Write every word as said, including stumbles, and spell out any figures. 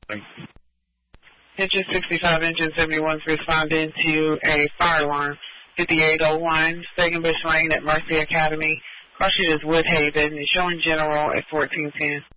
Thank you. Engine sixty-five, engine seventy-one, responding to a fire alarm. fifty-eight oh one, Stegenbush Lane at Mercy Academy. Caution is Woodhaven. Showing general at fourteen ten.